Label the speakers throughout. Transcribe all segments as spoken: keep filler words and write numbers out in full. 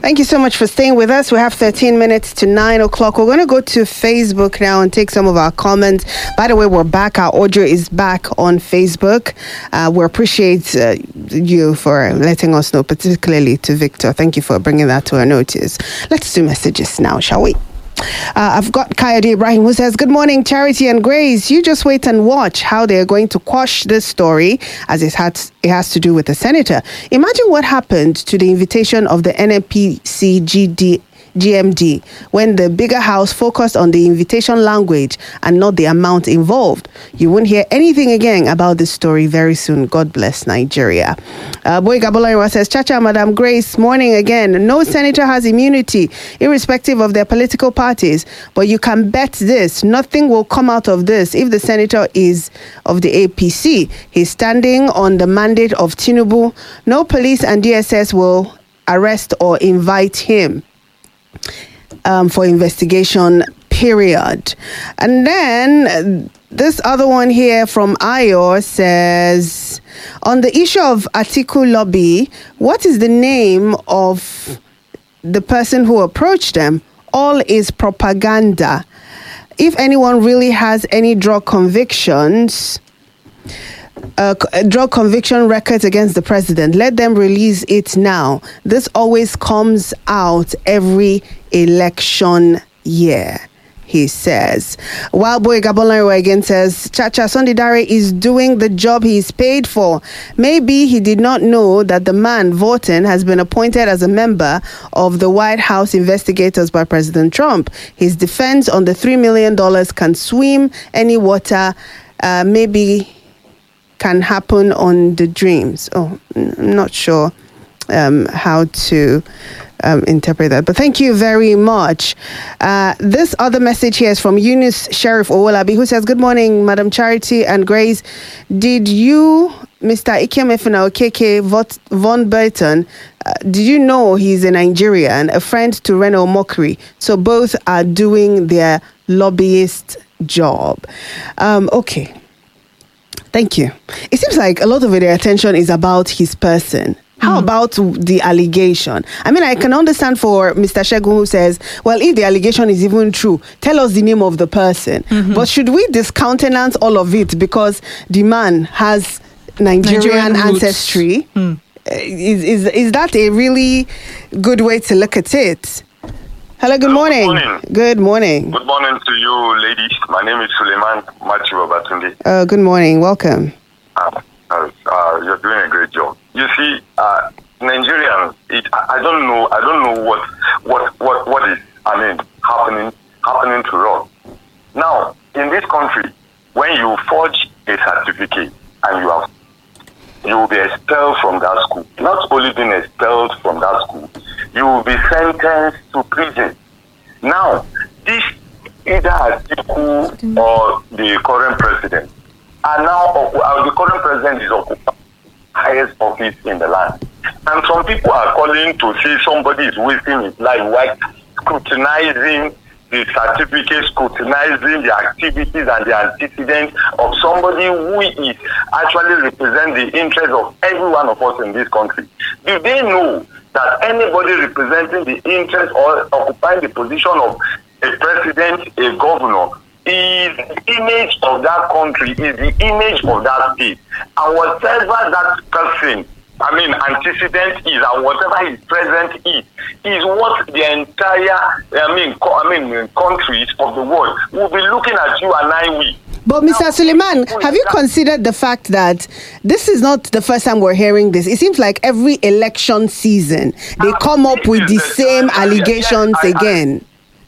Speaker 1: Thank you so much for staying with us. We have thirteen minutes to nine o'clock. We're going to go to Facebook now and take some of our comments. By the way, we're back. Our audio is back on Facebook. Uh, we appreciate uh, you for letting us know, particularly to Victor. Thank you for bringing that to our notice. Let's do messages now, shall we? Uh, I've got Kayode Ibrahim who says, good morning, Charity and Grace. You just wait and watch how they're going to quash this story as it has, it has to do with the senator. Imagine what happened to the invitation of the N N P C G D G M D when the bigger house focused on the invitation language and not the amount involved. You won't hear anything again about this story very soon. God bless Nigeria. Uh, Boy Gabolariwa says, Chacha, Madam Grace, morning again. No senator has immunity, irrespective of their political parties. But you can bet this, nothing will come out of this if the senator is of the A P C. He's standing on the mandate of Tinubu. No police and D S S will arrest or invite him Um, for investigation, period. And then uh, this other one here from Ayo says, on the issue of Atiku lobby, what is the name of the person who approached them? All is propaganda. If anyone really has any drug convictions, Uh, drug conviction records against the president, let them release it now. This always comes out every election year, he says. While Boy Gabolariwa again says, Chacha, Sunday Dare is doing the job he is paid for. Maybe he did not know that the man, Vorten, has been appointed as a member of the White House investigators by President Trump. His defense on the three million dollars can swim any water, uh, maybe can happen on the dreams. Oh, I'm not sure um, how to um, interpret that. But thank you very much. Uh, this other message here is from Eunice Sheriff Owolabi, who says, good morning, Madam Charity and Grace. Did you, Mister Ikemefuna Okeke Von Burton, uh, did you know he's a Nigerian, a friend to Reno Mokri? So both are doing their lobbyist job. Um, okay. Thank you. It seems like a lot of the attention is about his person. How mm. about the allegation? I mean, I can understand for Mister Shegun who says, well, if the allegation is even true, tell us the name of the person. Mm-hmm. But should we discountenance all of it because the man has Nigerian, Nigerian ancestry? Mm. Is, is, is that a really good way to look at it? Hello, good
Speaker 2: Hello,
Speaker 1: morning.
Speaker 2: Good morning.
Speaker 1: Good morning.
Speaker 2: Good morning to you, ladies. My name is Suleiman Matthew Obatunde.
Speaker 1: Uh, good morning. Welcome.
Speaker 2: Uh, uh, uh, you're doing a great job. You see, uh, Nigerians, it, I don't know, I don't know what, what, what, what is, I mean, happening, happening to us. Now, in this country, when you forge a certificate and you have, you will be expelled from that school. Not only being expelled from that school, you will be sentenced to prison. Now, this either Atiku or the current president are now, uh, the current president is occupying the highest office in the land. And some people are calling to say somebody is wasting his life while scrutinizing the certificate, scrutinizing the activities and the antecedents of somebody who is actually represent the interest of every one of us in this country. Do they know that anybody representing the interest or occupying the position of a president, a governor, is the image of that country, is the image of that state. And whatever that person, I mean, antecedent is, and whatever his present is, is what the entire, I mean, co- I mean, countries of the world will be looking at you and I we.
Speaker 1: But Mister Suleiman, have you considered the fact that this is not the first time we're hearing this? It seems like every election season, they come up with the same allegations again.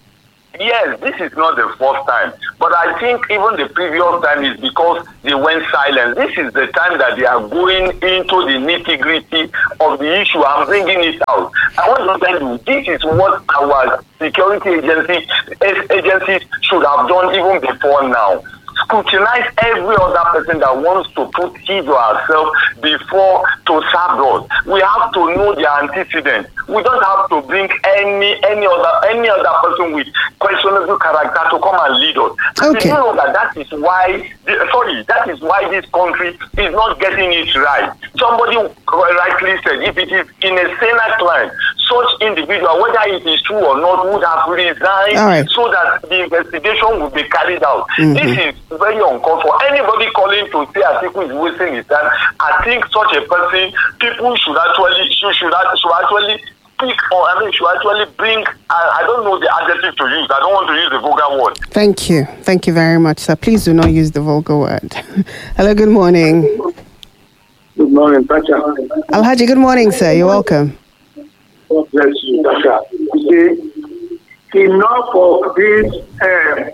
Speaker 2: Yes, this is not the first time. But I think even the previous time is because they went silent. This is the time that they are going into the nitty-gritty of the issue and bringing it out. I want to tell you, this is what our security agency, agencies should have done even before now. Scrutinize every other person that wants to put his or herself before to serve us. We have to know their antecedents. We don't have to bring any any other any other person with questionable character to come and lead us.
Speaker 1: Okay.
Speaker 2: You know that that is why sorry, that is why this country is not getting it right. Somebody rightly said, if it is in a Senate line, such individual, whether it is true or not, would have resigned
Speaker 1: right.
Speaker 2: so that the investigation would be carried out. Mm-hmm. This is very uncalled for. Anybody calling to say Atiku is wasting his time, I think such a person, people should actually should should, should actually speak, or I mean, should actually bring. I, I don't know the adjective to use. I don't want to use the vulgar word.
Speaker 1: Thank you, thank you very much, sir. Please do not use the vulgar word. Hello, good morning.
Speaker 3: Good morning, Pacha.
Speaker 1: Alhaji, good morning, sir. You're welcome.
Speaker 3: God bless you, Pacha. You see, enough of this uh,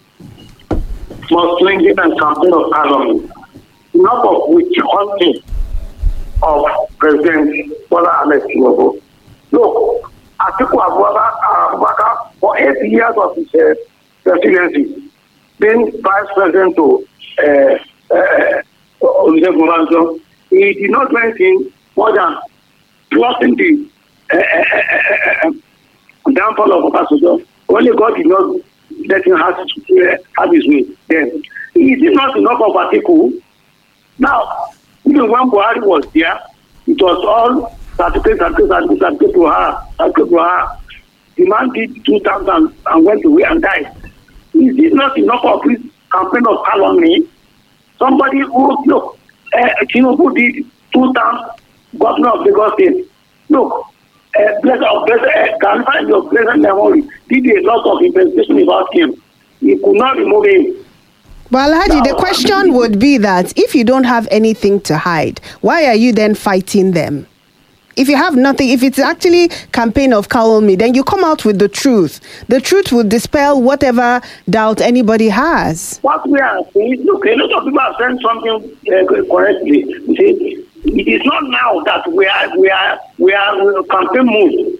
Speaker 3: mudslinging and campaign of calumny. Enough of witch hunting of President Bola Ahmed Tinubu. Look, Atiku Abubakar, for eight years of his uh, presidency, being vice president to uh, uh, Olusegun, he did not do anything more than plotting the uh, uh, uh, uh, downfall of Obasanjo. Only God did not let him have, uh, have his way. Then, it is not enough of Atiku. Now, even when Buhari was there, it was all certificate, certificate, certificate, certificate to her, certificate to her. The man did two thousand and went away and died. Is this not enough of this campaign of calumny? Somebody who, look, uh, Tinubu did two times governor of Lagos State. Look, uh, blessed of blessed, uh, can find your blessed memory, did a lot of investigation about him. He could not remove him.
Speaker 1: Well, Alhaji, the question would be that if you don't have anything to hide, why are you then fighting them? If you have nothing, if it's actually campaign of calumny, then you come out with the truth. The truth will dispel whatever doubt anybody has.
Speaker 3: What we are saying, look, a lot of people are saying something uh, correctly. You see, it is not now that we are we are we are campaign mode.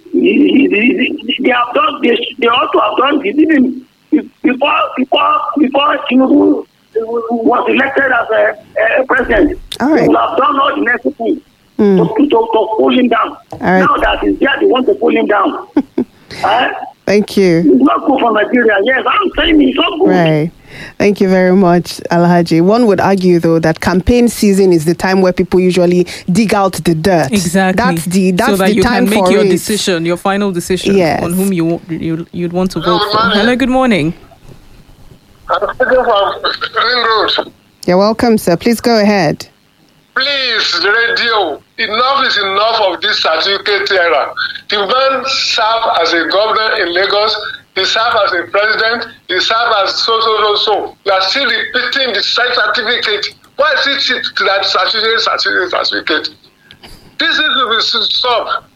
Speaker 3: They have done this. They ought to have done this even before before before Tinubu was elected as a, a president.
Speaker 1: All right.
Speaker 3: They will have done all the necessary.
Speaker 1: Mm.
Speaker 3: To, to, to pull him down.
Speaker 1: Right.
Speaker 3: Now that he's there, they want to pull him down. uh,
Speaker 1: Thank you.
Speaker 3: It's not good for Nigeria. Yes, I'm saying it's not good.
Speaker 1: Right. Thank you very much, Alhaji. One would argue, though, that campaign season is the time where people usually dig out the dirt.
Speaker 4: Exactly.
Speaker 1: That's the that's
Speaker 4: so that
Speaker 1: the
Speaker 4: you
Speaker 1: time
Speaker 4: can make
Speaker 1: for
Speaker 4: your
Speaker 1: it.
Speaker 4: decision, your final decision
Speaker 1: Yes.
Speaker 4: on whom you you you'd want to
Speaker 5: Hello,
Speaker 4: vote for.
Speaker 5: morning.
Speaker 4: Hello, good morning.
Speaker 5: I'm speaking from Ring Road.
Speaker 1: You're welcome, sir. Please go ahead.
Speaker 5: Please, the radio, enough is enough of this certificate era. The man served as a governor in Lagos, he served as a president, he served as so, so, so, so. You are still repeating the same certificate. Why is it cheap to that certificate, certificate, certificate? This is to be stopped.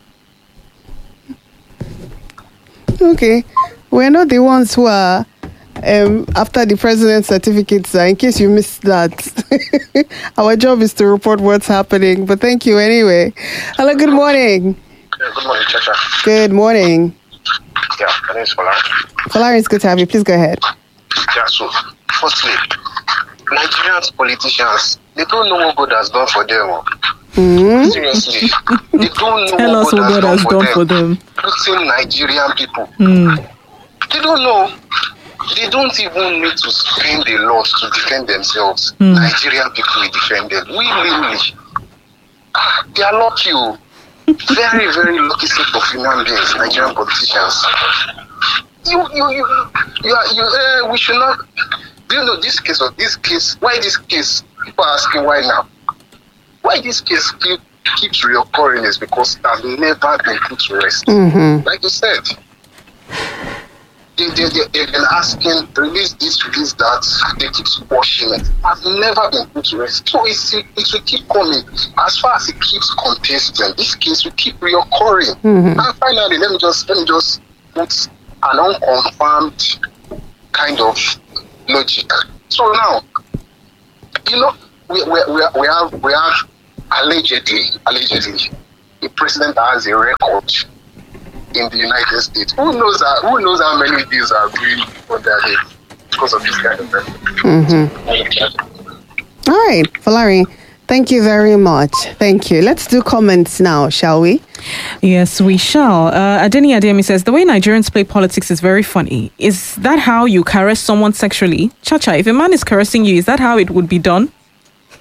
Speaker 1: Okay. We're not the ones who are um, after the president's certificates. Uh, in case you missed that, our job is to report what's happening. But thank you anyway. Hello, good morning.
Speaker 2: Yeah, good morning, Chacha.
Speaker 1: Good morning.
Speaker 2: Yeah, my name is Falari.
Speaker 1: Falari, it's good to have you. Please go ahead.
Speaker 2: Yeah, so, firstly, Nigerians politicians, they don't know what God has done for them.
Speaker 1: Mm-hmm.
Speaker 2: Seriously. They don't know
Speaker 4: Tell
Speaker 2: what
Speaker 4: us what God has done for them.
Speaker 2: Including Nigerian people.
Speaker 4: Mm.
Speaker 2: They don't know. They don't even need to spend a lot to defend themselves.
Speaker 4: Mm.
Speaker 2: Nigerian people will defend them. We literally, ah, they are lucky. Oh. Very, very lucky set of human beings, Nigerian politicians. You, you, you, you are, you, uh, we should not. Do you know this case or this case? Why this case? People are asking why now. Why this case keep, keeps reoccurring is because it has never been put to rest.
Speaker 1: Mm-hmm.
Speaker 2: Like you said. They, they, they, they've been asking, release this, release that. They keep squashing it. It has never been put to rest. So it's, it will keep coming. As far as it keeps contesting, this case will keep reoccurring.
Speaker 1: Mm-hmm.
Speaker 2: And finally, let me just let me just put an unconfirmed kind of logic. So now, you know, we we we, we have we have allegedly allegedly a president that has a record in the United States. Who knows how, who knows how many deals are going on their head because of this kind of thing.
Speaker 1: Mm-hmm. All right, Falari, thank you very much. Thank you. Let's do comments now, shall we?
Speaker 4: Yes, we shall. Uh, Adeni Ademi says, the way Nigerians play politics is very funny. Is that how you caress someone sexually? Chacha, if a man is caressing you, is that how it would be done?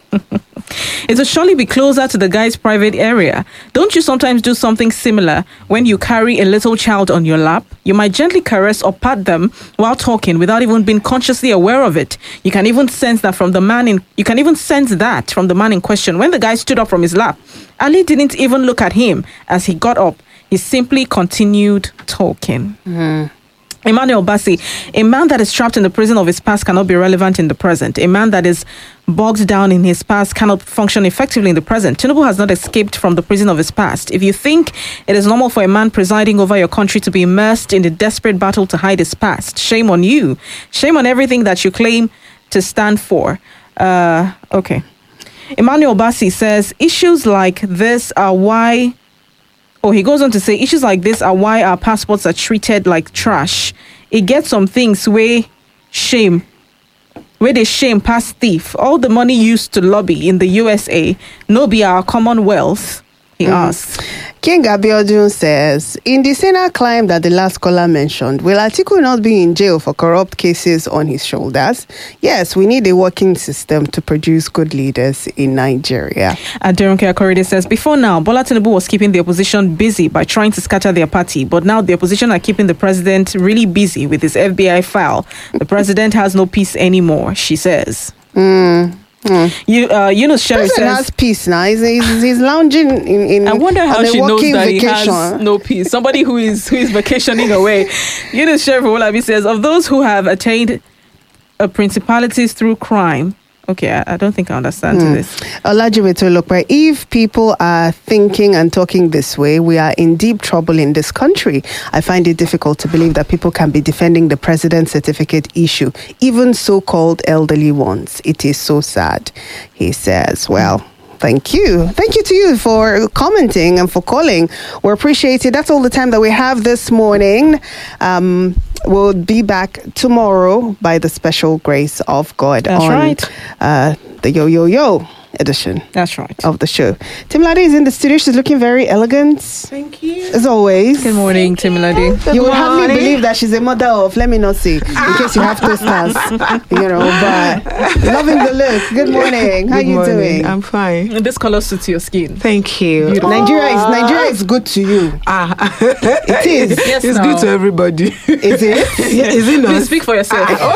Speaker 4: It will surely be closer to the guy's private area. Don't you sometimes do something similar when you carry a little child on your lap? You might gently caress or pat them while talking without even being consciously aware of it. You can even sense that from the man in you can even sense that from the man in question. When the guy stood up from his lap, Ali didn't even look at him as he got up. He simply continued talking. Mm. Emmanuel Bassi, a man that is trapped in the prison of his past cannot be relevant in the present. A man that is bogged down in his past cannot function effectively in the present. Tinubu has not escaped from the prison of his past. If you think it is normal for a man presiding over your country to be immersed in the desperate battle to hide his past, shame on you. Shame on everything that you claim to stand for. Uh, okay. Emmanuel Bassi says, issues like this are why... Oh, he goes on to say, issues like this are why our passports are treated like trash. It gets some things where shame, where they shame past thief. All the money used to lobby in the U S A, no be our commonwealth, he mm. asks.
Speaker 1: King Abiodun says, in the Senate climb that the last caller mentioned, will Atiku not be in jail for corrupt cases on his shoulders? Yes, we need a working system to produce good leaders in Nigeria.
Speaker 4: Aderonke Akorede says, before now, Bola Tinubu was keeping the opposition busy by trying to scatter their party, but now the opposition are keeping the president really busy with his F B I file. The president has no peace anymore, she says.
Speaker 1: Mm. Mm.
Speaker 4: You, uh, Yunus Sherry says,
Speaker 1: has peace now. He's, he's, he's lounging in, in.
Speaker 4: I wonder how she knows that vacation. He has no peace. Somebody who is who is vacationing away. Yunus Sherry Olabi says, of those who have attained uh, principalities through crime. Okay, I, I don't think I understand mm. this.
Speaker 1: Olajiwetolokwe, if people are thinking and talking this way, we are in deep trouble in this country. I find it difficult to believe that people can be defending the president's certificate issue, even so-called elderly ones. It is so sad, he says. Well, thank you. Thank you to you for commenting and for calling. We appreciate it. That's all the time that we have this morning. Um, we'll be back tomorrow by the special grace of God.
Speaker 4: That's
Speaker 1: on,
Speaker 4: right.
Speaker 1: Uh, the Yo Yo Yo edition.
Speaker 4: That's right.
Speaker 1: Of the show. Timilade is in the studio. She's looking very elegant.
Speaker 4: Thank you.
Speaker 1: As always.
Speaker 4: Good morning, Timilade.
Speaker 1: You would hardly believe that she's a mother of, let me not say, in case you have toasters, you know, but loving the look. Good morning. How
Speaker 6: Good
Speaker 1: you
Speaker 6: morning.
Speaker 1: doing?
Speaker 6: I'm fine.
Speaker 4: And this color suits your skin.
Speaker 6: Thank you.
Speaker 1: Oh. Nigeria is Nigeria is good to you.
Speaker 6: Ah,
Speaker 1: it is.
Speaker 4: Yes,
Speaker 6: it's
Speaker 4: now.
Speaker 6: good to everybody.
Speaker 1: Is it?
Speaker 6: Yeah, is it not?
Speaker 4: Please speak for yourself.
Speaker 6: Ah,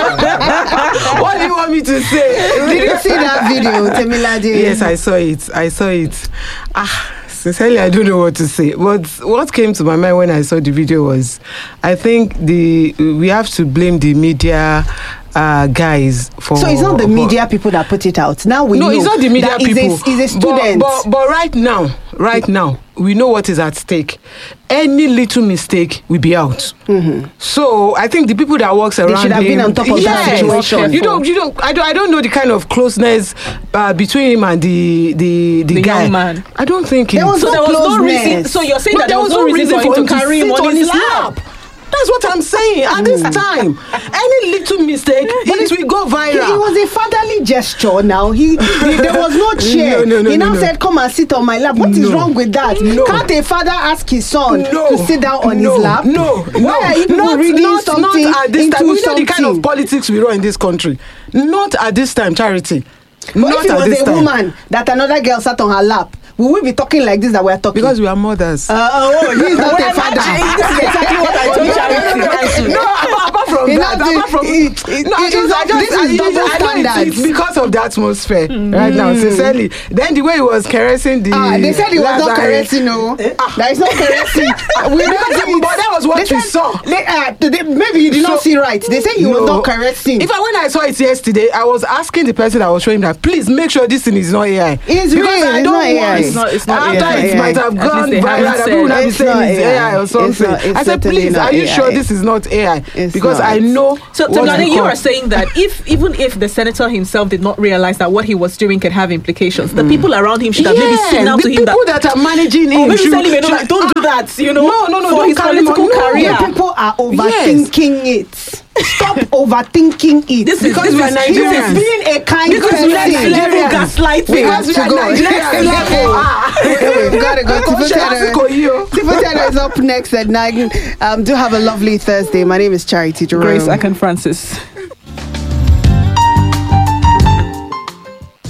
Speaker 6: okay. What do you want me to say?
Speaker 1: Did you see that video, Temilade?
Speaker 6: Yes, I saw it. I saw it. Ah. Sincerely, I don't know what to say. But what came to my mind when I saw the video was, I think the we have to blame the media uh, guys for.
Speaker 1: So it's not the media people that put it out. Now we
Speaker 6: no,
Speaker 1: know.
Speaker 6: No, it's not the media
Speaker 1: that
Speaker 6: people.
Speaker 1: He's a, he's a student.
Speaker 6: But, but, but right now, right now, we know what is at stake. Any little mistake will be out. Mm-hmm. So I think the people that works around
Speaker 1: they should have
Speaker 6: him,
Speaker 1: been on top of
Speaker 6: yes,
Speaker 1: that situation.
Speaker 6: You don't, you don't. I don't. I don't know the kind of closeness uh, between him and the the the,
Speaker 4: the
Speaker 6: guy.
Speaker 4: young man.
Speaker 6: I don't think
Speaker 1: there
Speaker 6: it,
Speaker 1: was
Speaker 4: so
Speaker 1: no
Speaker 4: there was no
Speaker 1: closeness.
Speaker 4: reason. So you're saying
Speaker 6: but
Speaker 4: that there was no reason for him to carry him on his lap.
Speaker 6: That's what I'm saying. At this time, any little mistake, it will go viral.
Speaker 1: It, it was a fatherly gesture. Now he, he there was no chair.
Speaker 6: No, no, no,
Speaker 1: he now
Speaker 6: no, no.
Speaker 1: said, "Come and sit on my lap." What
Speaker 6: no.
Speaker 1: is wrong with that?
Speaker 6: No.
Speaker 1: Can't a father ask his son
Speaker 6: no.
Speaker 1: to sit down on
Speaker 6: no.
Speaker 1: his lap?
Speaker 6: No,
Speaker 1: Why
Speaker 6: no.
Speaker 1: are you
Speaker 6: not,
Speaker 1: reading
Speaker 6: not,
Speaker 1: something
Speaker 6: not at this
Speaker 1: into
Speaker 6: time. We know
Speaker 1: something?
Speaker 6: the kind of politics we run in this country. Not at this time, Charity.
Speaker 1: But
Speaker 6: not
Speaker 1: if it
Speaker 6: at
Speaker 1: was
Speaker 6: this
Speaker 1: a
Speaker 6: time.
Speaker 1: woman that another girl sat on her lap, will we be talking like this that we're talking?
Speaker 6: Because we are mothers.
Speaker 1: Uh, oh, he's not a father. This is exactly what I told Charity.
Speaker 6: No, apart, apart from
Speaker 1: He
Speaker 6: that,
Speaker 1: not
Speaker 6: apart from
Speaker 1: it- it-
Speaker 6: no, I
Speaker 1: it
Speaker 6: just,
Speaker 1: is
Speaker 6: I
Speaker 1: not-
Speaker 6: just,
Speaker 1: this
Speaker 6: I,
Speaker 1: is double
Speaker 6: I know it's,
Speaker 1: standards.
Speaker 6: it's because of the atmosphere right now, sincerely. Then the way he was caressing the.
Speaker 1: Ah, they said he was not
Speaker 6: Lazarus-
Speaker 1: caressing, no. Ah. That is not caressing. we know
Speaker 6: Because-
Speaker 1: it.
Speaker 6: but that was what
Speaker 1: They
Speaker 6: we
Speaker 1: said-
Speaker 6: saw.
Speaker 1: They, uh, they, maybe you did not
Speaker 6: So-
Speaker 1: see right. They said he was
Speaker 6: No.
Speaker 1: not caressing.
Speaker 6: In fact, when I saw it yesterday, I was asking the person that was showing that, please make sure this thing is not A I.
Speaker 1: It's
Speaker 6: because
Speaker 1: real,
Speaker 6: I
Speaker 1: it's
Speaker 6: don't
Speaker 1: not A I.
Speaker 6: want
Speaker 1: It's
Speaker 4: not- it's not
Speaker 6: after
Speaker 1: A I.
Speaker 6: it might have
Speaker 4: At
Speaker 6: gone
Speaker 4: least they
Speaker 6: viral.
Speaker 4: haven't
Speaker 6: That people will not be
Speaker 1: It's
Speaker 6: saying
Speaker 1: not
Speaker 6: it's
Speaker 1: A I.
Speaker 6: A I or
Speaker 1: It's
Speaker 6: something.
Speaker 1: not- it's
Speaker 6: I said,
Speaker 1: certainly
Speaker 6: please,
Speaker 1: not
Speaker 6: are you
Speaker 1: A I.
Speaker 6: sure this is not A I?
Speaker 1: It's
Speaker 6: Because
Speaker 1: not.
Speaker 6: I know.
Speaker 4: So,
Speaker 6: what
Speaker 4: Temilade,
Speaker 6: we
Speaker 4: you
Speaker 6: call-
Speaker 4: are saying that if even if the senator himself did not realize that what he was doing could have implications, the people around him should have maybe
Speaker 6: Yes,
Speaker 4: signaled
Speaker 6: the
Speaker 4: to him that.
Speaker 6: people that are managing
Speaker 4: Or
Speaker 6: him
Speaker 4: maybe
Speaker 6: should-
Speaker 4: tell him, you know,
Speaker 6: should-
Speaker 4: like, don't do that, you know,
Speaker 6: No, no, no,
Speaker 4: for
Speaker 6: don't
Speaker 4: his
Speaker 6: carry him
Speaker 4: political
Speaker 6: on. No.
Speaker 4: career.
Speaker 1: The people are overthinking it. Stop overthinking it.
Speaker 4: This is-
Speaker 1: because
Speaker 4: this
Speaker 1: we
Speaker 4: is
Speaker 1: are Nigerians.
Speaker 4: Nigerians.
Speaker 1: Being a kind
Speaker 4: Because
Speaker 1: person.
Speaker 4: we are Nigerians. Gaslighting.
Speaker 1: We have
Speaker 6: Because we
Speaker 1: to
Speaker 6: are
Speaker 1: go.
Speaker 6: Nigerians.
Speaker 1: Next level.
Speaker 6: Ah.
Speaker 1: We've got to go.
Speaker 6: Kò ṣe lásìkò yìí o.
Speaker 1: Tipotero is up next at nine. Um, do have a lovely Thursday. My name is Charity Jerome.
Speaker 4: Grace Akan Francis.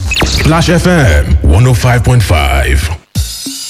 Speaker 7: Splash F M one oh five point five.